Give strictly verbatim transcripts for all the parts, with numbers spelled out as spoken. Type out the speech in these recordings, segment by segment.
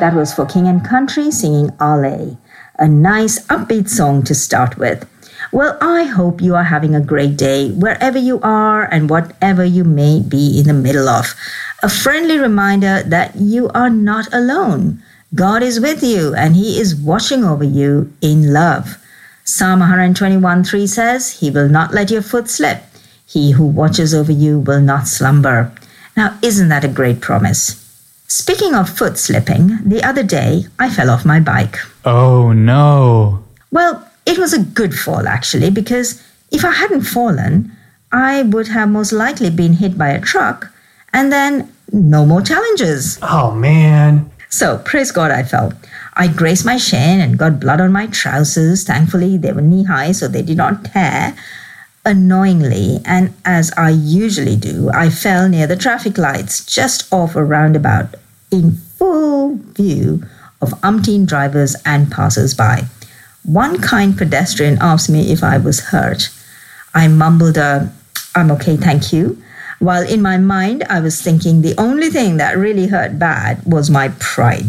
That was for King and Country singing Ale, a nice upbeat song to start with. Well, I hope you are having a great day wherever you are and whatever you may be in the middle of. A friendly reminder that you are not alone. God is with you and He is watching over you in love. Psalm one twenty-one three says, He will not let your foot slip. He who watches over you will not slumber. Now, isn't that a great promise? Speaking of foot slipping, the other day I fell off my bike. Oh no. Well, it was a good fall actually, because if I hadn't fallen, I would have most likely been hit by a truck and then no more challenges. Oh man. So, praise God I fell. I grazed my shin and got blood on my trousers. Thankfully, they were knee-high, so they did not tear. Annoyingly, and as I usually do, I fell near the traffic lights, just off a roundabout, in full view of umpteen drivers and passers-by. One kind pedestrian asked me if I was hurt. I mumbled a, I'm okay, thank you, while in my mind I was thinking the only thing that really hurt bad was my pride.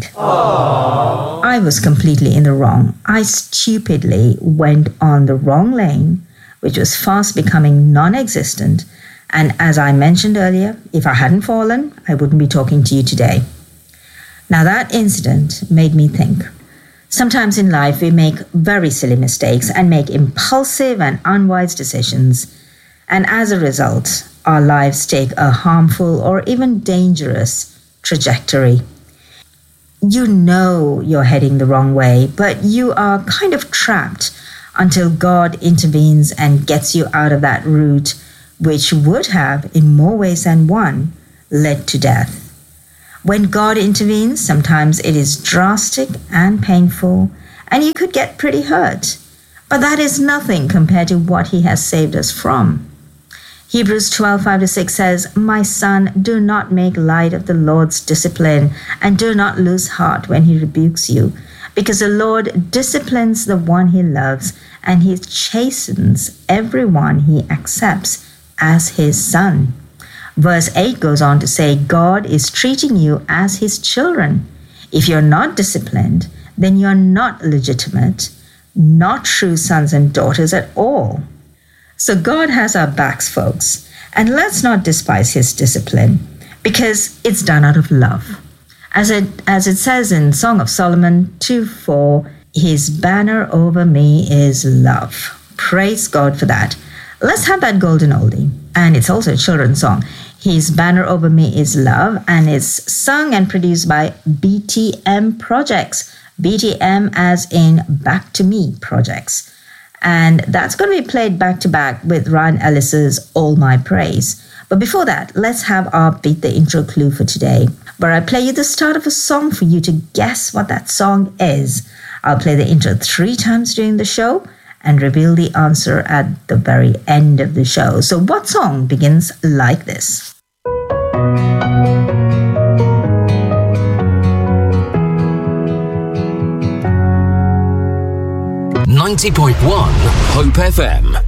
Aww. I was completely in the wrong. I stupidly went on the wrong lane, which was fast becoming non-existent, and as I mentioned earlier, if I hadn't fallen, I wouldn't be talking to you today. Now that incident made me think. Sometimes in life we make very silly mistakes and make impulsive and unwise decisions. And as a result, our lives take a harmful or even dangerous trajectory. You know you're heading the wrong way, but you are kind of trapped until God intervenes and gets you out of that route, which would have, in more ways than one, led to death. When God intervenes, sometimes it is drastic and painful, and you could get pretty hurt. But that is nothing compared to what He has saved us from. Hebrews twelve five to six says, My son, do not make light of the Lord's discipline, and do not lose heart when He rebukes you, because the Lord disciplines the one He loves, and He chastens everyone He accepts as His son. Verse eight goes on to say, God is treating you as His children. If you're not disciplined, then you're not legitimate, not true sons and daughters at all. So God has our backs, folks, and let's not despise His discipline, because it's done out of love. As it, as it says in Song of Solomon two four, His banner over me is love. Praise God for that. Let's have that golden oldie. And it's also a children's song. His banner over me is love, and it's sung and produced by B T M Projects. B T M as in Back to Me Projects. And that's going to be played back to back with Ryan Ellis's All My Praise. But before that, let's have our Beat the Intro clue for today, where I play you the start of a song for you to guess what that song is. I'll play the intro three times during the show and reveal the answer at the very end of the show. So what song begins like this? ninety point one Hope F M.